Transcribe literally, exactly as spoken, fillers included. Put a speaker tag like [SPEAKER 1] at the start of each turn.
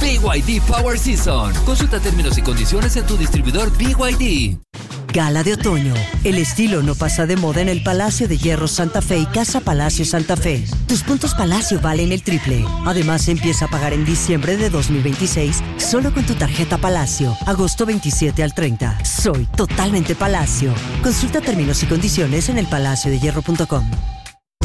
[SPEAKER 1] B Y D Power Season. Consulta términos y condiciones en tu distribuidor B Y D.
[SPEAKER 2] Gala de otoño. El estilo no pasa de moda en el Palacio de Hierro Santa Fe y Casa Palacio Santa Fe. Tus puntos Palacio valen el triple. Además, empieza a pagar en diciembre de dos mil veintiséis solo con tu tarjeta Palacio. Agosto veintisiete al treinta. Soy totalmente Palacio. Consulta términos y condiciones en el palacio de hierro punto com.